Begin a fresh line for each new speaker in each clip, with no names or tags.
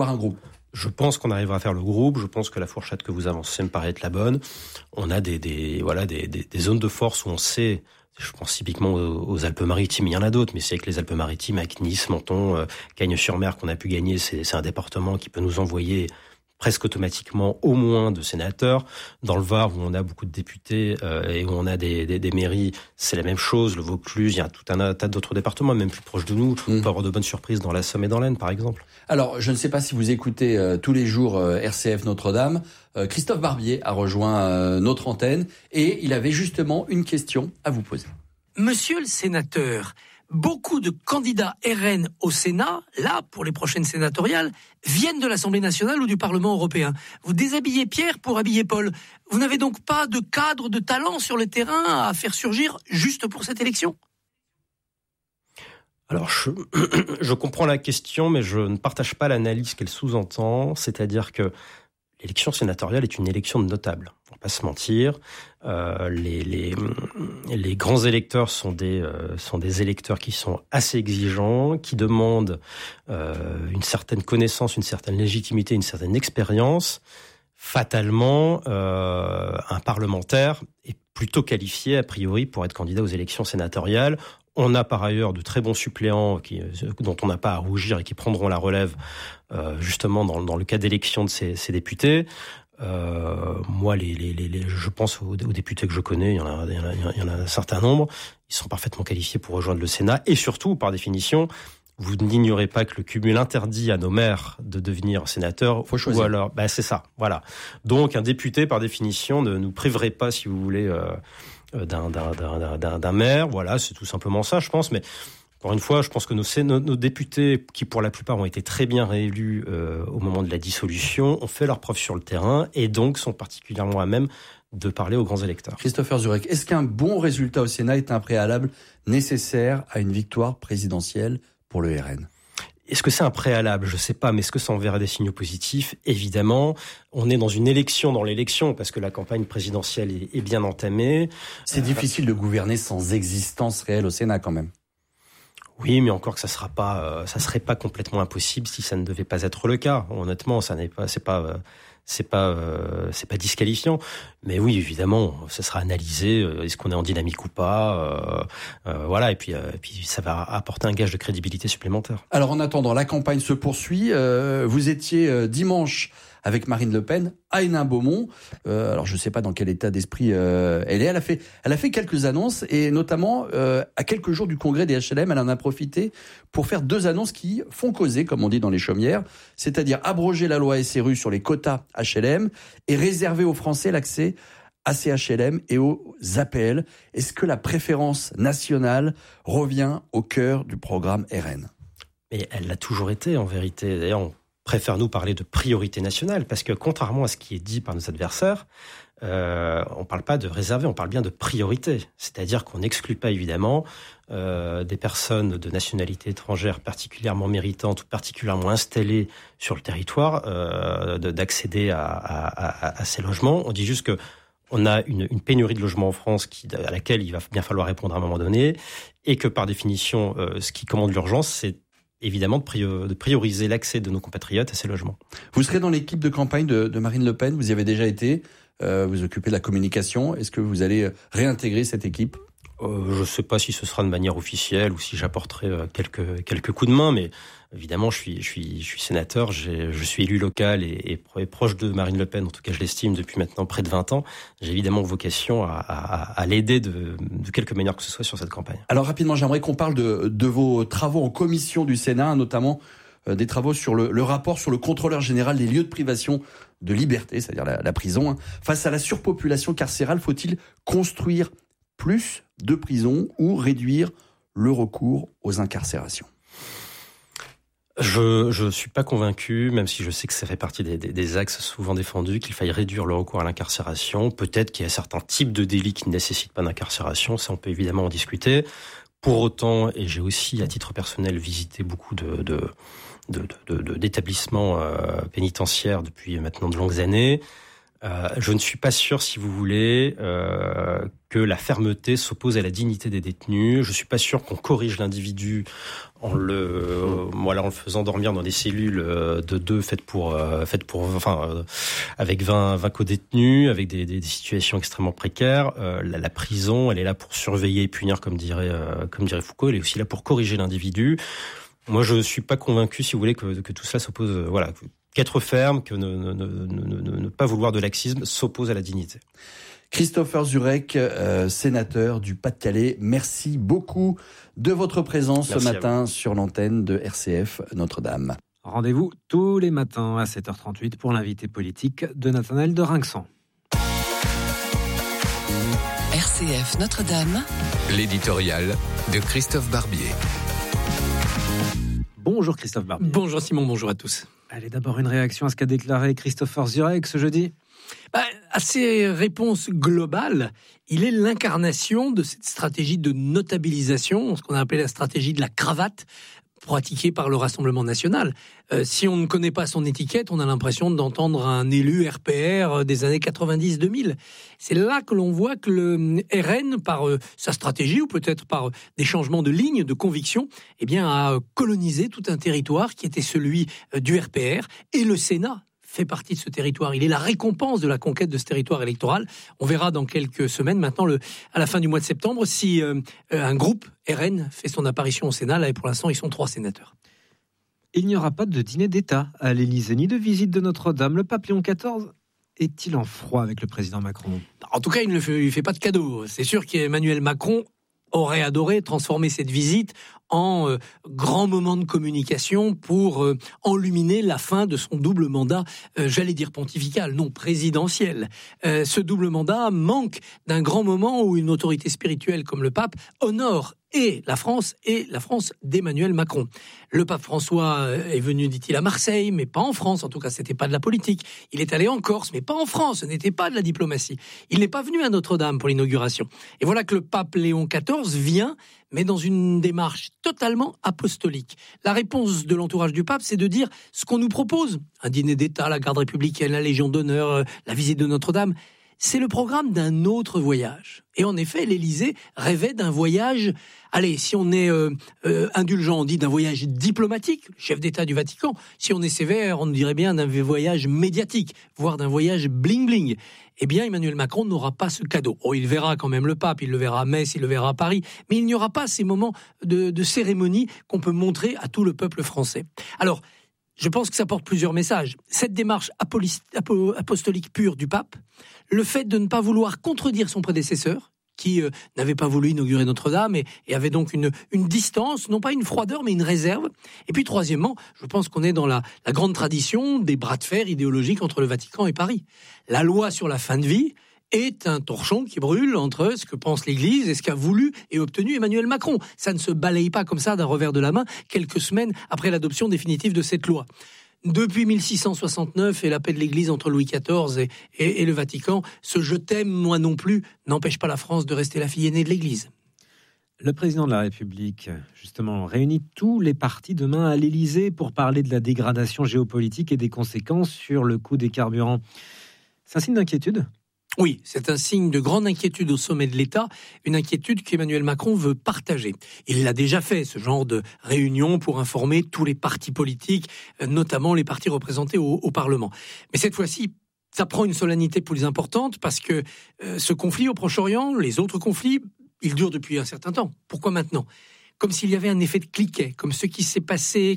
par un groupe.
Je pense qu'on arrivera à faire le groupe. Je pense que la fourchette que vous avancez me paraît être la bonne. On a des zones de force où on sait. Je pense typiquement aux Alpes-Maritimes. Il y en a d'autres, mais c'est que les Alpes-Maritimes, avec Nice, Menton, Cagnes-sur-Mer qu'on a pu gagner, c'est un département qui peut nous envoyer presque automatiquement au moins de sénateurs. Dans le Var, où on a beaucoup de députés et où on a des mairies, c'est la même chose. Le Vaucluse, il y a tout un tas d'autres départements, même plus proches de nous. On peut avoir de bonnes surprises dans la Somme et dans l'Aisne, par exemple.
Alors, je ne sais pas si vous écoutez tous les jours RCF Notre-Dame. Christophe Barbier a rejoint notre antenne et il avait justement une question à vous poser.
Monsieur le sénateur, beaucoup de candidats RN au Sénat, là, pour les prochaines sénatoriales, viennent de l'Assemblée nationale ou du Parlement européen. Vous déshabillez Pierre pour habiller Paul. Vous n'avez donc pas de cadre, de talent sur le terrain à faire surgir juste pour cette élection ?
Alors, je comprends la question, mais je ne partage pas l'analyse qu'elle sous-entend, c'est-à-dire que l'élection sénatoriale est une élection de notables. On ne va pas se mentir. Les grands électeurs sont des électeurs qui sont assez exigeants, qui demandent une certaine connaissance, une certaine légitimité, une certaine expérience. Fatalement, un parlementaire est plutôt qualifié, a priori, pour être candidat aux élections sénatoriales. On a par ailleurs de très bons suppléants dont on n'a pas à rougir et qui prendront la relève justement dans le cas d'élection de ces députés. Moi, je pense aux députés que je connais, il y en a un certain nombre. Ils sont parfaitement qualifiés pour rejoindre le Sénat. Et surtout, par définition, vous n'ignorez pas que le cumul interdit à nos maires de devenir sénateurs.
Faut choisir.
Ou alors, c'est ça, voilà. Donc, un député, par définition, ne nous priverait pas, si vous voulez, d'un maire. Voilà, c'est tout simplement ça, je pense. Mais encore une fois, je pense que nos députés, qui pour la plupart ont été très bien réélus au moment de la dissolution, ont fait leur preuve sur le terrain et donc sont particulièrement à même de parler aux grands électeurs.
Christopher Zurek, est-ce qu'un bon résultat au Sénat est un préalable nécessaire à une victoire présidentielle pour le RN ?
Est-ce que c'est un préalable ? Je ne sais pas, mais est-ce que ça enverra des signaux positifs ? Évidemment, on est dans une élection dans l'élection, parce que la campagne présidentielle est bien entamée.
C'est difficile de gouverner sans existence réelle au Sénat quand même.
Oui, mais encore que ça serait pas complètement impossible si ça ne devait pas être le cas. Honnêtement, c'est pas disqualifiant. Mais oui, évidemment, ça sera analysé. Est-ce qu'on est en dynamique ou pas ? Voilà. Et puis, ça va apporter un gage de crédibilité supplémentaire.
Alors, en attendant, la campagne se poursuit. Vous étiez dimanche avec Marine Le Pen à Hénin-Beaumont. Alors, je ne sais pas dans quel état d'esprit elle est. Elle a fait quelques annonces et notamment à quelques jours du congrès des HLM, elle en a profité pour faire 2 annonces qui font causer, comme on dit dans les chaumières, c'est-à-dire abroger la loi SRU sur les quotas HLM et réserver aux Français l'accès à ces HLM et aux APL. Est-ce que la préférence nationale revient au cœur du programme RN ?
Mais elle l'a toujours été, en vérité. D'ailleurs, on préfère nous parler de priorité nationale, parce que contrairement à ce qui est dit par nos adversaires, on ne parle pas de réserver, on parle bien de priorité. C'est-à-dire qu'on n'exclut pas évidemment des personnes de nationalité étrangère particulièrement méritantes ou particulièrement installées sur le territoire d'accéder à ces logements. On dit juste que on a une pénurie de logements en France à laquelle il va bien falloir répondre à un moment donné, et que par définition, ce qui commande l'urgence, c'est évidemment de prioriser l'accès de nos compatriotes à ces logements.
Vous serez dans l'équipe de campagne de Marine Le Pen, vous y avez déjà été, vous occupez de la communication. Est-ce que vous allez réintégrer cette équipe ?
Je ne sais pas si ce sera de manière officielle ou si j'apporterai quelques coups de main, mais évidemment, je suis sénateur, je suis élu local et proche de Marine Le Pen, en tout cas je l'estime depuis maintenant près de 20 ans. J'ai évidemment vocation à l'aider de quelque manière que ce soit sur cette campagne.
Alors rapidement, j'aimerais qu'on parle de vos travaux en commission du Sénat, notamment des travaux sur le rapport sur le contrôleur général des lieux de privation de liberté, c'est-à-dire la prison. Face à la surpopulation carcérale, faut-il construire plus de prisons ou réduire le recours aux incarcérations ?
Je suis pas convaincu, même si je sais que ça fait partie des axes souvent défendus, qu'il faille réduire le recours à l'incarcération. Peut-être qu'il y a certains types de délits qui ne nécessitent pas d'incarcération, ça on peut évidemment en discuter. Pour autant, et j'ai aussi à titre personnel visité beaucoup d'établissements pénitentiaires depuis maintenant de longues années, Je ne suis pas sûr, si vous voulez, que la fermeté s'oppose à la dignité des détenus. Je suis pas sûr qu'on corrige l'individu en le faisant dormir dans des cellules de 2 avec 20 co-détenus, avec des situations extrêmement précaires. La prison, elle est là pour surveiller et punir, comme dirait Foucault. Elle est aussi là pour corriger l'individu. Moi, je suis pas convaincu, si vous voulez, que tout cela s'oppose. Qu'être ferme, que ne pas vouloir de laxisme s'oppose à la dignité.
Christopher Zurek, sénateur du Pas-de-Calais, merci beaucoup de votre présence ce matin sur l'antenne de RCF Notre-Dame.
Rendez-vous tous les matins à 7h38 pour l'invité politique de Nathanaël de Rinxan.
RCF Notre-Dame, l'éditorial de Christophe Barbier.
Bonjour Christophe Barbier.
Bonjour Simon, bonjour à tous.
Allez, d'abord une réaction à ce qu'a déclaré Christopher Zurek ce jeudi.
À ses réponses globales, il est l'incarnation de cette stratégie de notabilisation, ce qu'on a appelé la stratégie de la cravate, pratiquée par le Rassemblement national. Si on ne connaît pas son étiquette, on a l'impression d'entendre un élu RPR des années 90-2000. C'est là que l'on voit que le RN, par sa stratégie ou peut-être par des changements de ligne, de conviction, a colonisé tout un territoire qui était celui du RPR, et le Sénat fait partie de ce territoire. Il est la récompense de la conquête de ce territoire électoral. On verra dans quelques semaines, maintenant, à la fin du mois de septembre, si un groupe RN fait son apparition au Sénat. Là, et pour l'instant, ils sont 3 sénateurs.
Il n'y aura pas de dîner d'État à l'Élysée, ni de visite de Notre-Dame. Le pape Léon XIV est-il en froid avec le président Macron ?
En tout cas, il ne lui fait pas de cadeau. C'est sûr qu'Emmanuel Macron aurait adoré transformer cette visite en grand moment de communication pour enluminer la fin de son double mandat, j'allais dire pontifical, non présidentiel. Ce double mandat manque d'un grand moment où une autorité spirituelle comme le pape honore et la France d'Emmanuel Macron. Le pape François est venu, dit-il, à Marseille, mais pas en France. En tout cas, c'était pas de la politique. Il est allé en Corse, mais pas en France. Ce n'était pas de la diplomatie. Il n'est pas venu à Notre-Dame pour l'inauguration. Et voilà que le pape Léon XIV vient, mais dans une démarche totalement apostolique. La réponse de l'entourage du pape, c'est de dire ce qu'on nous propose. Un dîner d'État, la garde républicaine, la Légion d'honneur, la visite de Notre-Dame. C'est le programme d'un autre voyage. Et en effet, l'Élysée rêvait d'un voyage, allez, si on est indulgent, on dit d'un voyage diplomatique, chef d'État du Vatican. Si on est sévère, on dirait bien d'un voyage médiatique, voire d'un voyage bling-bling. Eh bien, Emmanuel Macron n'aura pas ce cadeau. Oh, il verra quand même le pape, il le verra à Metz, il le verra à Paris, mais il n'y aura pas ces moments de cérémonie qu'on peut montrer à tout le peuple français. Alors, je pense que ça porte plusieurs messages. Cette démarche apostolique pure du pape, le fait de ne pas vouloir contredire son prédécesseur, qui n'avait pas voulu inaugurer Notre-Dame et avait donc une distance, non pas une froideur, mais une réserve. Et puis troisièmement, je pense qu'on est dans la grande tradition des bras de fer idéologiques entre le Vatican et Paris. La loi sur la fin de vie est un torchon qui brûle entre ce que pense l'Église et ce qu'a voulu et obtenu Emmanuel Macron. Ça ne se balaye pas comme ça d'un revers de la main quelques semaines après l'adoption définitive de cette loi. Depuis 1669 et la paix de l'Église entre Louis XIV et le Vatican, ce « je t'aime, moi non plus » n'empêche pas la France de rester la fille aînée de l'Église.
Le président de la République, justement, réunit tous les partis demain à l'Élysée pour parler de la dégradation géopolitique et des conséquences sur le coût des carburants. C'est un signe d'inquiétude ?
Oui, c'est un signe de grande inquiétude au sommet de l'État, une inquiétude qu'Emmanuel Macron veut partager. Il l'a déjà fait, ce genre de réunion pour informer tous les partis politiques, notamment les partis représentés au Parlement. Mais cette fois-ci, ça prend une solennité plus importante parce que ce conflit au Proche-Orient, les autres conflits, ils durent depuis un certain temps. Pourquoi maintenant ? Comme s'il y avait un effet de cliquet, comme si ce qui s'est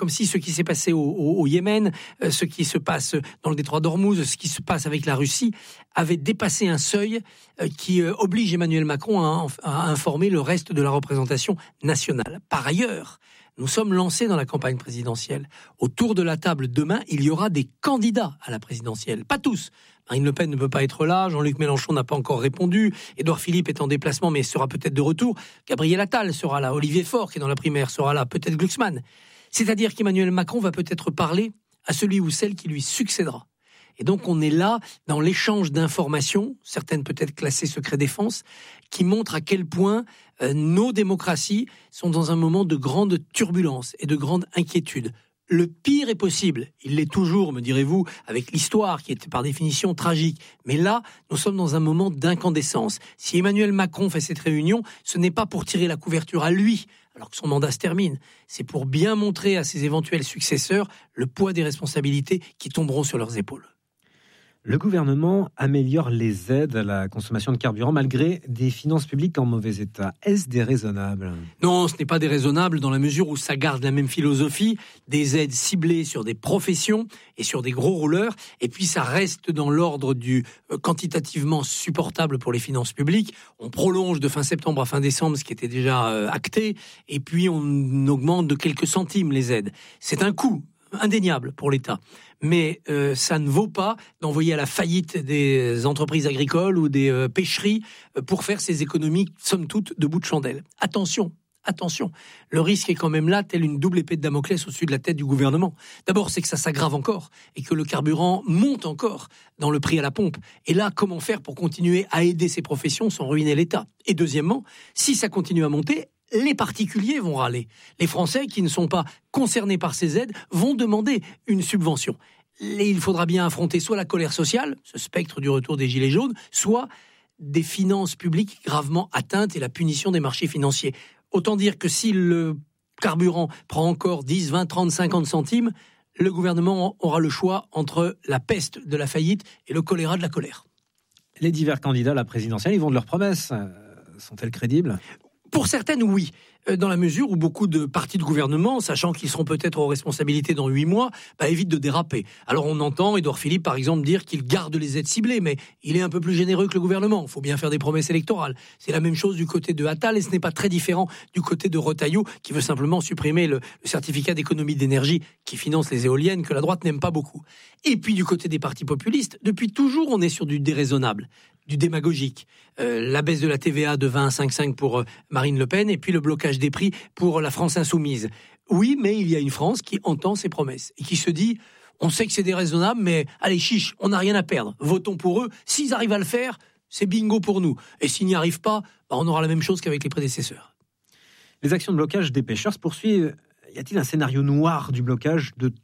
passé au Yémen, ce qui se passe dans le détroit d'Ormuz, ce qui se passe avec la Russie, avait dépassé un seuil qui oblige Emmanuel Macron à informer le reste de la représentation nationale. Par ailleurs, nous sommes lancés dans la campagne présidentielle. Autour de la table demain, il y aura des candidats à la présidentielle. Pas tous. Marine Le Pen ne peut pas être là, Jean-Luc Mélenchon n'a pas encore répondu, Édouard Philippe est en déplacement mais sera peut-être de retour, Gabriel Attal sera là, Olivier Faure qui est dans la primaire sera là, peut-être Glucksmann. C'est-à-dire qu'Emmanuel Macron va peut-être parler à celui ou celle qui lui succédera. Et donc on est là dans l'échange d'informations, certaines peut-être classées secret défense, qui montrent à quel point nos démocraties sont dans un moment de grande turbulence et de grande inquiétude. Le pire est possible. Il l'est toujours, me direz-vous, avec l'histoire qui est par définition tragique. Mais là, nous sommes dans un moment d'incandescence. Si Emmanuel Macron fait cette réunion, ce n'est pas pour tirer la couverture à lui, alors que son mandat se termine. C'est pour bien montrer à ses éventuels successeurs le poids des responsabilités qui tomberont sur leurs épaules.
Le gouvernement améliore les aides à la consommation de carburant malgré des finances publiques en mauvais état. Est-ce déraisonnable ?
Non, ce n'est pas déraisonnable dans la mesure où ça garde la même philosophie, des aides ciblées sur des professions et sur des gros rouleurs, et puis ça reste dans l'ordre du quantitativement supportable pour les finances publiques. On prolonge de fin septembre à fin décembre ce qui était déjà acté, et puis on augmente de quelques centimes les aides. C'est un coût indéniable pour l'État. Mais ça ne vaut pas d'envoyer à la faillite des entreprises agricoles ou des pêcheries pour faire ces économies, somme toute, de bout de chandelle. Attention, le risque est quand même là, tel une double épée de Damoclès au-dessus de la tête du gouvernement. D'abord, c'est que ça s'aggrave encore et que le carburant monte encore dans le prix à la pompe. Et là, comment faire pour continuer à aider ces professions sans ruiner l'État ? Et deuxièmement, si ça continue à monter, les particuliers vont râler. Les Français qui ne sont pas concernés par ces aides vont demander une subvention. Et il faudra bien affronter soit la colère sociale, ce spectre du retour des Gilets jaunes, soit des finances publiques gravement atteintes et la punition des marchés financiers. Autant dire que si le carburant prend encore 10, 20, 30, 50 centimes, le gouvernement aura le choix entre la peste de la faillite et le choléra de la colère.
Les divers candidats à la présidentielle, ils vont de leurs promesses. Sont-elles crédibles ?
Pour certaines, oui. Dans la mesure où beaucoup de partis de gouvernement, sachant qu'ils seront peut-être aux responsabilités dans 8 mois, évitent de déraper. Alors on entend Édouard Philippe, par exemple, dire qu'il garde les aides ciblées, mais il est un peu plus généreux que le gouvernement. Il faut bien faire des promesses électorales. C'est la même chose du côté de Attal, et ce n'est pas très différent du côté de Retailleau, qui veut simplement supprimer le certificat d'économie d'énergie qui finance les éoliennes, que la droite n'aime pas beaucoup. Et puis du côté des partis populistes, depuis toujours, on est sur du déraisonnable, du démagogique. La baisse de la TVA de 20 à 5,5 pour Marine Le Pen, et puis le blocage des prix pour la France insoumise. Oui, mais il y a une France qui entend ses promesses et qui se dit, on sait que c'est déraisonnable, mais allez chiche, on n'a rien à perdre. Votons pour eux. S'ils arrivent à le faire, c'est bingo pour nous. Et s'ils n'y arrivent pas, on aura la même chose qu'avec les prédécesseurs.
Les actions de blocage des pêcheurs se poursuivent. Y a-t-il un scénario noir du blocage de